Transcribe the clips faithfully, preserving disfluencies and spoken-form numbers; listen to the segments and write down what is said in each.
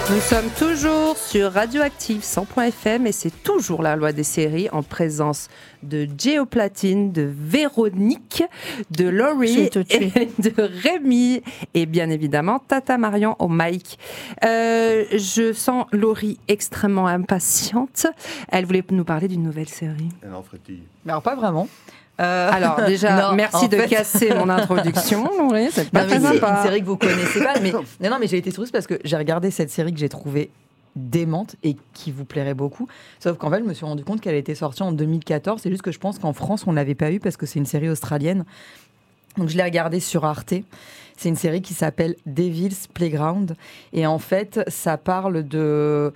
Nous sommes toujours sur Radioactive cent point F M et c'est toujours la loi des séries en présence de Géoplatine, de Véronique, de Laurie et de Rémi et bien évidemment Tata Marion au mic. Euh, je sens Laurie extrêmement impatiente. Elle voulait nous parler d'une nouvelle série. Alors, frétille. Mais alors pas vraiment. Euh... Alors déjà, non, merci de fait... casser mon introduction, Laurie, c'est pas non, très c'est sympa. Une série que vous connaissez pas, mais non, non, mais j'ai été surprise parce que j'ai regardé cette série que j'ai trouvée démente et qui vous plairait beaucoup. Sauf qu'en fait, je me suis rendu compte qu'elle était sortie en deux mille quatorze. C'est juste que je pense qu'en France, on l'avait pas eu parce que c'est une série australienne. Donc je l'ai regardée sur Arte. C'est une série qui s'appelle Devil's Playground et en fait, ça parle de,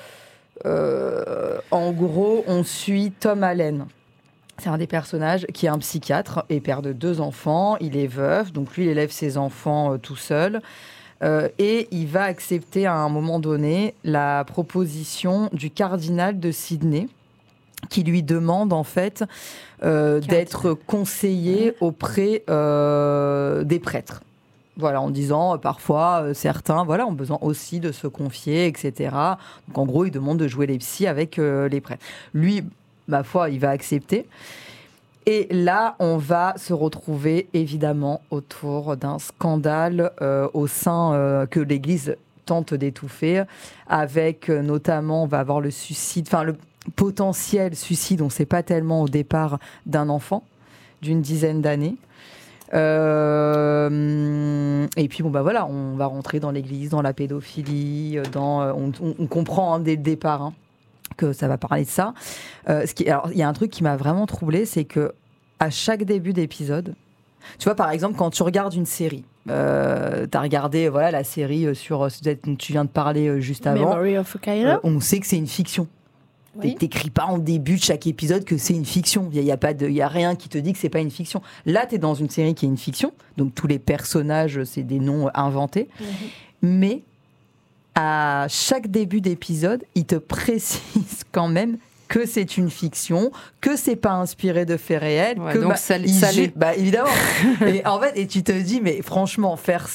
euh, en gros, on suit Tom Allen. C'est un des personnages qui est un psychiatre et père de deux enfants. Il est veuf, donc lui, il élève ses enfants euh, tout seul. Euh, et il va accepter à un moment donné la proposition du cardinal de Sydney qui lui demande en fait euh, d'être conseiller auprès euh, des prêtres. Voilà, en disant euh, parfois euh, certains voilà, ont besoin aussi de se confier, et cetera. Donc en gros, il demande de jouer les psys avec euh, les prêtres. Lui, ma foi, il va accepter. Et là, on va se retrouver évidemment autour d'un scandale euh, au sein euh, que l'Église tente d'étouffer, avec euh, notamment, on va avoir le suicide, enfin le potentiel suicide, on ne sait pas tellement au départ, d'un enfant d'une dizaine d'années. Euh, et puis bon bah voilà, on va rentrer dans l'Église, dans la pédophilie, dans, on, on, on comprend hein, dès le départ. Hein, que ça va parler de ça. Euh, ce qui, alors, il y a un truc qui m'a vraiment troublée, c'est que à chaque début d'épisode, tu vois, par exemple, quand tu regardes une série, euh, tu as regardé voilà, la série sur dont tu viens de parler juste avant. Memory of a Kylo. Euh, on sait que c'est une fiction. Oui. T'écris pas en début de chaque épisode que c'est une fiction. Il y a, y a pas de, y a rien qui te dit que c'est pas une fiction. Là, t'es dans une série qui est une fiction, donc tous les personnages, c'est des noms inventés, mm-hmm. mais à chaque début d'épisode, il te précise quand même que c'est une fiction, que c'est pas inspiré de faits réels. Ouais, que donc bah, ça, il ça ju- bah évidemment. et en fait, et tu te dis, mais franchement, faire